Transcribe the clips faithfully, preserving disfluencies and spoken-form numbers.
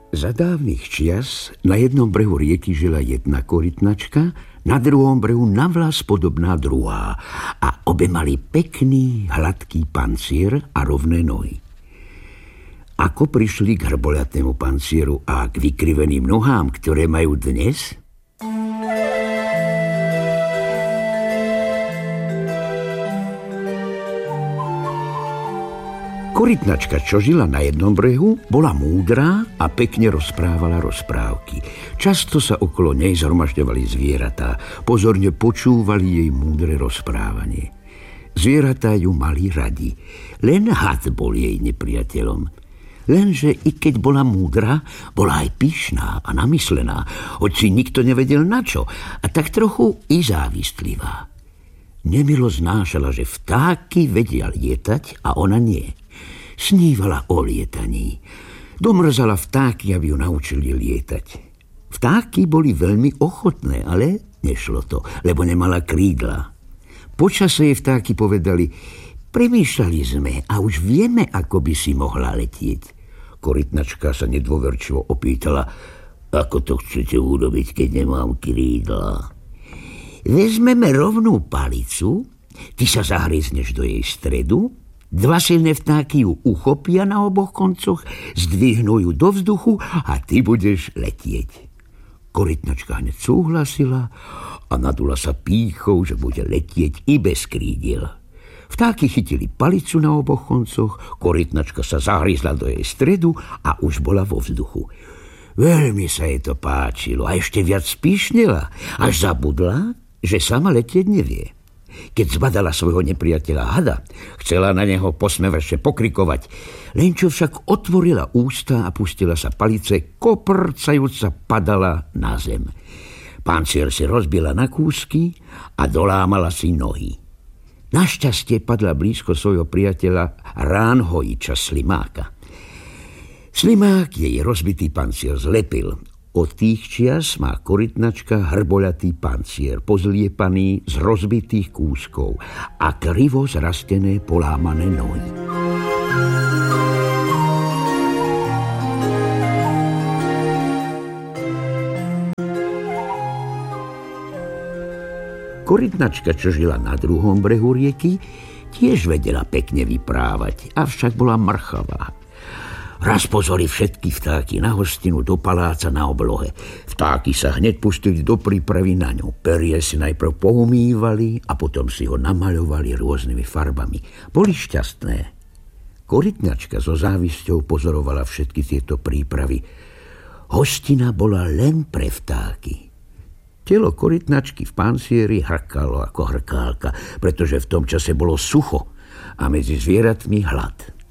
Za dávnych čias na jednom brehu rieky žila jedna korytnačka, na druhom brehu navlas podobná druhá a obe mali pekný, hladký pancier a rovné nohy. Ako prišli k hrboľatnému pancieru a k vykriveným nohám, ktoré majú dnes? Korytnačka, čo žila na jednom brehu, bola múdra a pekne rozprávala rozprávky. Často sa okolo nej zhromažďovali zvieratá, pozorne počúvali jej múdre rozprávanie. Zvieratá ju mali radi, len had bol jej nepriateľom. Lenže i keď bola múdra, bola aj pyšná a namyslená, hoci nikto nevedel na čo, a tak trochu i závistlivá. Nemilo znášala, že vtáky vedia lietať a ona nie. Snívala o lietaní. Domrzala vtáky, aby ju naučili lietať. Vtáky boli veľmi ochotné, ale nešlo to, lebo nemala krídla. Počase jej vtáky povedali: premýšľali sme a už vieme, ako by si mohla letieť. Korytnačka sa nedôverčivo opýtala: ako to chcete urobiť, keď nemám krídla? Vezmeme rovnú palicu, ty sa zahryzneš do jej stredu, dva silné vtáky ju uchopia na oboch koncoch, zdvihnú ju do vzduchu a ty budeš letieť. Korytnačka hneď súhlasila a nadula sa pýchou, že bude letieť i bez krídiel. Vtáky chytili palicu na oboch koncoch, korytnačka sa zahryzla do jej stredu a už bola vo vzduchu. Veľmi sa jej to páčilo a ešte viac spíšnela, až zabudla, že sama letieť nevie. Keď zbadala svojho nepriateľa hada, chcela na neho posmevačne pokrikovať, len čo však otvorila ústa a pustila sa palice, koprcajúca padala na zem. Pancier si rozbila na kúsky a dolámala si nohy. Našťastie padla blízko svojho priateľa ránhojiča Slimáka. Slimák jej rozbitý pancier zlepil. Od tých čias má korytnačka hrboľatý pancier, pozliepaný z rozbitých kúskov a krivo zrastené polámané nohy. Korytnačka, čo žila na druhom brehu rieky, tiež vedela pekne vyprávať, avšak bola mrchavá. Raz pozvali všetky vtáky na hostinu do paláca na oblohe. Vtáky sa hneď pustili do prípravy na ňu. Perie si najprv poumývali a potom si ho namaľovali rôznymi farbami. Boli šťastné. Korytnačka so závisťou pozorovala všetky tieto prípravy. Hostina bola len pre vtáky. Telo korytnačky v pancieri hrkalo ako hrkálka, pretože v tom čase bolo sucho a medzi zvieratmi hlad.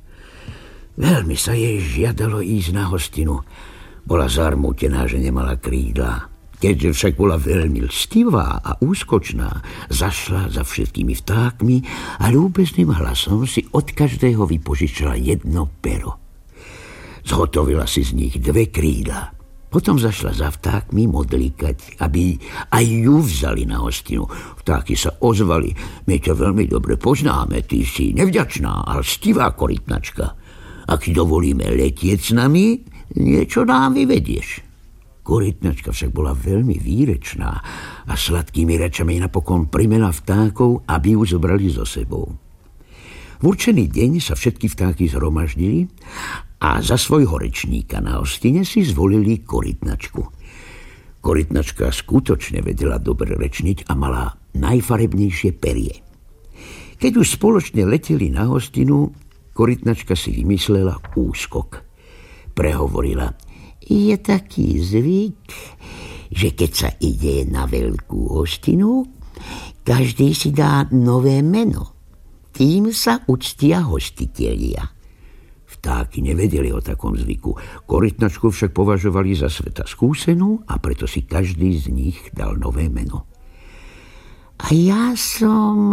Veľmi sa jej žiadalo ísť na hostinu. Bola zarmútená, že nemala krídla. Keďže však bola veľmi lstivá a úskočná, zašla za všetkými vtákmi a ľúbezným hlasom si od každého vypožičala jedno pero. Zhotovila si z nich dve krídla. Potom zašla za vtákmi modlíkať, aby aj ju vzali na hostinu. Vtáky sa ozvali: my ťa veľmi dobre poznáme, ty si nevďačná a lstivá korytnačka. Ak dovolíme letieť s nami, niečo nám vyvedieš. Korytnačka však bola veľmi výrečná a sladkými rečami napokon primela vtákov, aby ju zobrali so sebou. V určený deň sa všetky vtáky zhromaždili a za svojho rečníka na hostine si zvolili korytnačku. Korytnačka skutočne vedela dobre rečniť a mala najfarebnejšie perie. Keď už spoločne leteli na hostinu, korytnačka si vymyslela úskok. Prehovorila: je taký zvyk, že keď sa ide na veľkú hostinu, každý si dá nové meno. Tým sa uctia hostitelia. Vtáky nevedeli o takom zvyku. Korytnačku však považovali za sveta skúsenú a preto si každý z nich dal nové meno. A ja som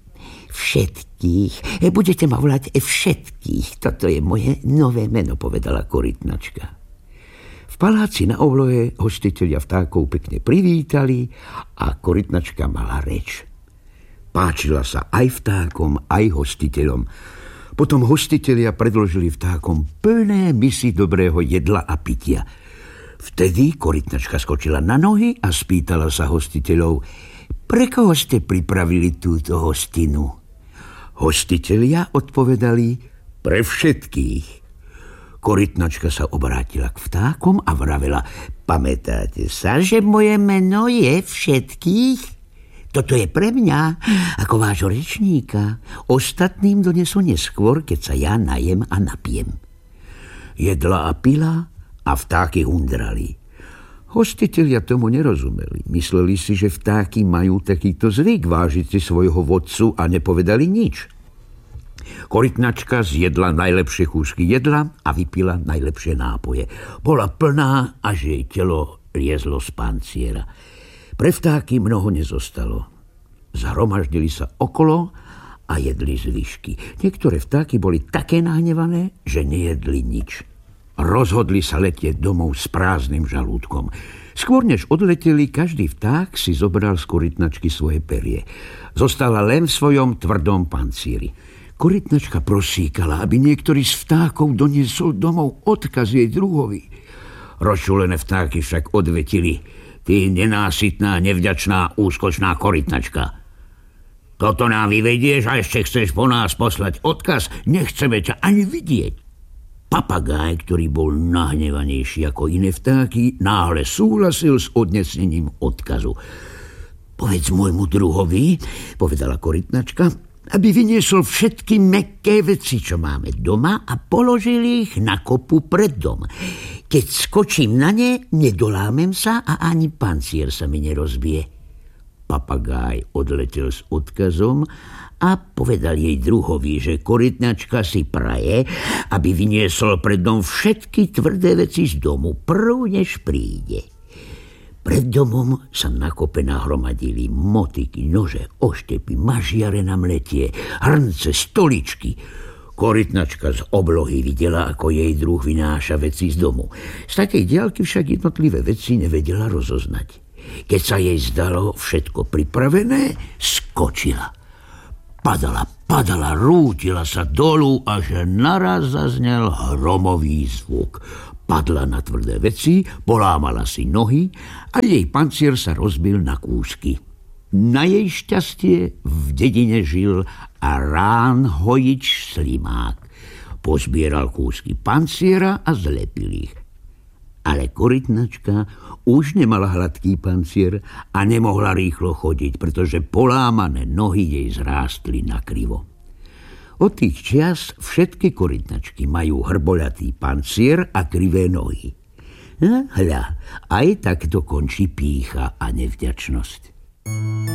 všetkých. Budete ma volať všetkých. Toto je moje nové meno, povedala korytnačka. V paláci na oblohe hostitelia vtákov pekne privítali a korytnačka mala reč. Páčila sa aj vtákom, aj hostiteľom. Potom hostitelia predložili vtákom plné misy dobrého jedla a pitia. Vtedy korytnačka skočila na nohy a spýtala sa hostiteľov: pre koho ste pripravili túto hostinu? Hostitelia odpovedali: pre všetkých. Korytnačka sa obrátila k vtákom a vravela: pamätáte sa, že moje meno je Všetkých? Toto je pre mňa, ako vášho rečníka. Ostatným donesú neskôr, keď sa ja najem a napijem. Jedla a pila a vtáky hundrali. Hostitelia tomu nerozumeli. Mysleli si, že vtáky majú takýto zvyk vážiť si svojho vodcu a nepovedali nič. Korytnačka zjedla najlepšie kúsky jedla a vypila najlepšie nápoje. Bola plná, až jej telo liezlo z panciera. Pre vtáky mnoho nezostalo. Zhromaždili sa okolo a jedli zvyšky. Niektoré vtáky boli také nahnevané, že nejedli nič. Rozhodli sa letieť domov s prázdnym žalúdkom. Skôr než odleteli, každý vták si zobral z korytnačky svoje perie. Zostala len v svojom tvrdom pancieri. Korytnačka prosíkala, aby niektorý z vtákov doniesol domov odkaz jej druhovi. Rozčúlené vtáky však odvetili: ty nenásytná, nevďačná, úskočná korytnačka. Toto nám vyvedieš a ešte chceš po nás poslať odkaz? Nechceme ťa ani vidieť. Papagáj, ktorý bol nahnevanejší ako iné vtáky, náhle súhlasil s odnesením odkazu. Povedz môjmu druhovi, povedala korytnačka, aby vyniesol všetky mäkké veci, čo máme doma, a položil ich na kopu pred dom. Keď skočím na ne, nedolámem sa a ani pancier sa mi nerozbije. Papagáj odletel s odkazom a povedal jej druhovi, že korytnačka si praje, aby vyniesol pred dom všetky tvrdé veci z domu, prv než príde. Pred domom sa na kope nahromadili motyky, nože, oštepy, mažiare na mletie, hrnce, stoličky. Korytnačka z oblohy videla, ako jej druh vynáša veci z domu. Z takej diaľky však jednotlivé veci nevedela rozoznať. Keď sa jej zdalo všetko pripravené, skočila. Padala, padala, rútila sa dolu, až naraz zaznel hromový zvuk. Padla na tvrdé veci, polámala si nohy a jej pancier sa rozbil na kúsky. Na jej šťastie v dedine žil Arán Hojič Slimák. Pozbieral kúsky panciera a zlepil ich. Ale korytnačka už nemala hladký pancier a nemohla rýchlo chodiť, pretože polámané nohy jej zrástli nakrivo. Od tých čias všetky korytnačky majú hrboľatý pancier a krivé nohy. Hľa, aj takto končí pýcha a nevďačnosť.